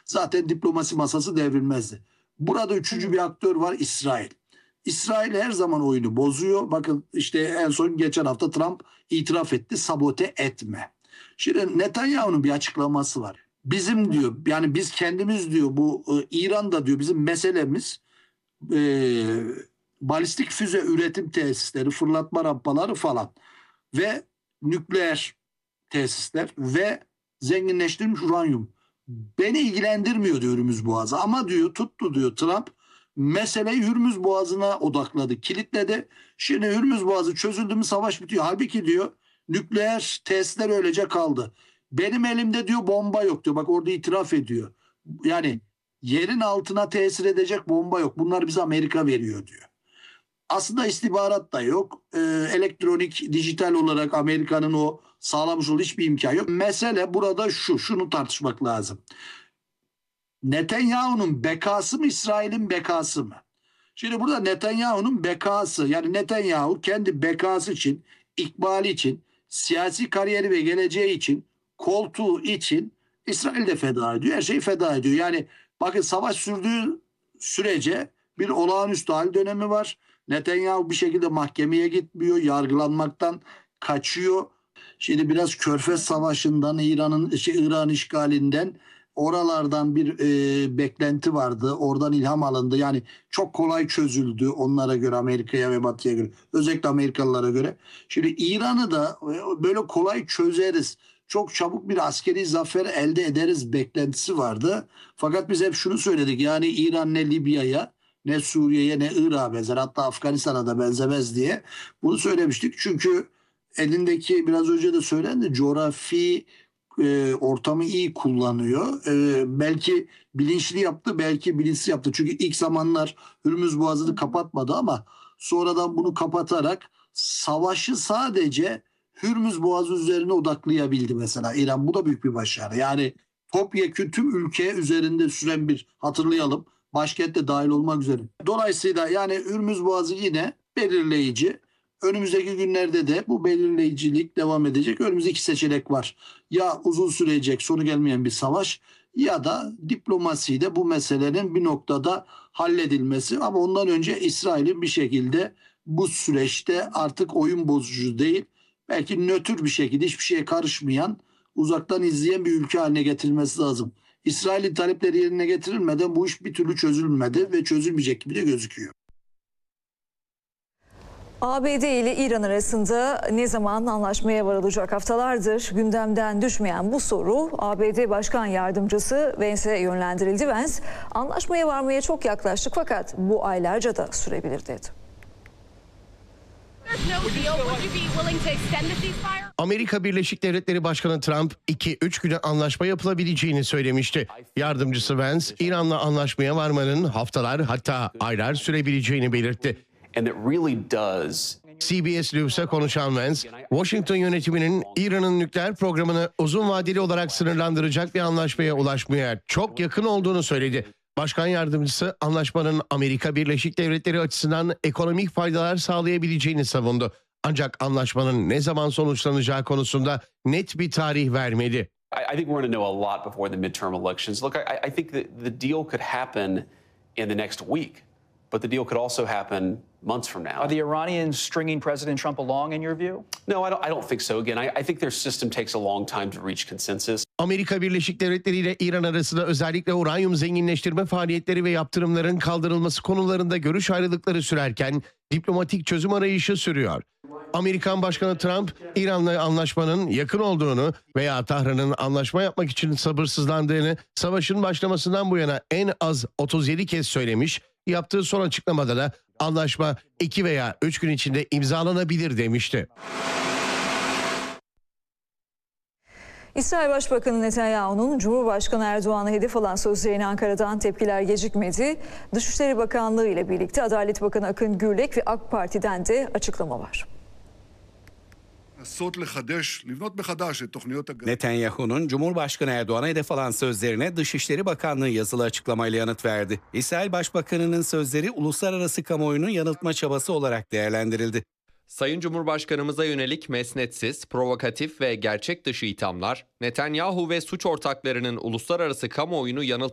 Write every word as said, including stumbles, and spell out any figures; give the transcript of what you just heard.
zaten diplomasi masası devrilmezdi. Burada üçüncü bir aktör var, İsrail. İsrail her zaman oyunu bozuyor. Bakın işte en son geçen hafta Trump itiraf etti, sabote etme. Şimdi Netanyahu'nun bir açıklaması var. Bizim diyor, yani biz kendimiz diyor, bu e, İran'da diyor bizim meselemiz e, balistik füze üretim tesisleri, fırlatma rampaları falan ve nükleer tesisler ve zenginleştirilmiş uranyum. Beni ilgilendirmiyor diyor Hürmüz Boğazı. Ama diyor tuttu diyor Trump, meseleyi Hürmüz Boğazı'na odakladı, kilitledi. Şimdi Hürmüz Boğazı çözüldü mü savaş bitiyor. Halbuki diyor nükleer tesisler öylece kaldı. Benim elimde diyor bomba yok diyor. Bak orada itiraf ediyor. Yani yerin altına tesir edecek bomba yok. Bunlar bize Amerika veriyor diyor. Aslında istihbarat da yok. Ee, elektronik, dijital olarak Amerika'nın o sağlamış olduğu hiçbir imkan yok. Mesele burada şu, şunu tartışmak lazım. Netanyahu'nun bekası mı, İsrail'in bekası mı? Şimdi burada Netanyahu'nun bekası, yani Netanyahu kendi bekası için, ikbali için, siyasi kariyeri ve geleceği için, koltuğu için İsrail de feda ediyor. Her şeyi feda ediyor. Yani bakın savaş sürdüğü sürece bir olağanüstü hal dönemi var. Netanyahu bir şekilde mahkemeye gitmiyor, yargılanmaktan kaçıyor. Şimdi biraz Körfez Savaşı'ndan, İran'ın şey, İran işgalinden, oralardan bir e, beklenti vardı. Oradan ilham alındı. Yani çok kolay çözüldü onlara göre, Amerika'ya ve Batı'ya göre. Özellikle Amerikalılara göre. Şimdi İran'ı da e, böyle kolay çözeriz, çok çabuk bir askeri zafer elde ederiz beklentisi vardı. Fakat biz hep şunu söyledik. Yani İran ne Libya'ya, ne Suriye'ye, ne Irak'a benzer, hatta Afganistan'a da benzemez diye bunu söylemiştik. Çünkü elindeki, biraz önce de söylendi, coğrafi e, ortamı iyi kullanıyor. E, belki bilinçli yaptı, belki bilinçsiz yaptı. Çünkü ilk zamanlar Hürmüz Boğazı'nı kapatmadı ama sonradan bunu kapatarak savaşı sadece Hürmüz Boğazı üzerine odaklayabildi mesela İran. Bu da büyük bir başarı. Yani topyekün tüm ülke üzerinde süren bir, hatırlayalım, başkentte dahil olmak üzere. Dolayısıyla yani Hürmüz Boğazı yine belirleyici. Önümüzdeki günlerde de bu belirleyicilik devam edecek. Önümüzde iki seçenek var. Ya uzun sürecek, sonu gelmeyen bir savaş, ya da diplomasiyle bu meselenin bir noktada halledilmesi. Ama ondan önce İsrail'in bir şekilde bu süreçte artık oyun bozucu değil, belki nötr bir şekilde hiçbir şeye karışmayan, uzaktan izleyen bir ülke haline getirilmesi lazım. İsrail'in talepleri yerine getirilmeden bu iş bir türlü çözülmedi ve çözülmeyecek gibi de gözüküyor. A B D ile İran arasında ne zaman anlaşmaya varılacak? Haftalardır gündemden düşmeyen bu soru A B D Başkan Yardımcısı Vance'e yönlendirildi. Vance, anlaşmaya varmaya çok yaklaştık fakat bu aylarca da sürebilir dedi. Amerika Birleşik Devletleri Başkanı Trump iki üç güne anlaşma yapılabileceğini söylemişti. Yardımcısı Vance, İran'la anlaşmaya varmanın haftalar hatta aylar sürebileceğini belirtti. C B S News'a konuşan Vance, Washington yönetiminin İran'ın nükleer programını uzun vadeli olarak sınırlandıracak bir anlaşmaya ulaşmaya çok yakın olduğunu söyledi. Başkan yardımcısı anlaşmanın Amerika Birleşik Devletleri açısından ekonomik faydalar sağlayabileceğini savundu. Ancak anlaşmanın ne zaman sonuçlanacağı konusunda net bir tarih vermedi. I think we're going to know a lot before the midterm elections. Look, I, I think that the deal could happen in the next week, but the deal could also happen months from now. Are the Iranians stringing President Trump along in your view? No, I don't, I don't think so. Again, I, I think their system takes a long time to reach consensus. Amerika Birleşik Devletleri ile İran arasında özellikle uranyum zenginleştirme faaliyetleri ve yaptırımların kaldırılması konularında görüş ayrılıkları sürerken diplomatik çözüm arayışı sürüyor. Amerikan Başkanı Trump, İran'la anlaşmanın yakın olduğunu veya Tahran'ın anlaşma yapmak için sabırsızlandığını savaşın başlamasından bu yana en az otuz yedi kez söylemiş, yaptığı son açıklamada da anlaşma iki veya üç gün içinde imzalanabilir demişti. İsrail Başbakanı Netanyahu'nun Cumhurbaşkanı Erdoğan'a hedef alan sözlerine Ankara'dan tepkiler gecikmedi. Dışişleri Bakanlığı ile birlikte Adalet Bakanı Akın Gürlek ve AK Parti'den de açıklama var. Netanyahu'nun Cumhurbaşkanı Erdoğan'a hedef alan sözlerine Dışişleri Bakanlığı yazılı açıklamayla yanıt verdi. İsrail Başbakanı'nın sözleri uluslararası kamuoyunu yanıltma çabası olarak değerlendirildi. Sayın Cumhurbaşkanımıza yönelik mesnetsiz, provokatif ve gerçek dışı ithamlar, Netanyahu ve suç ortaklarının uluslararası kamuoyunu yanıltma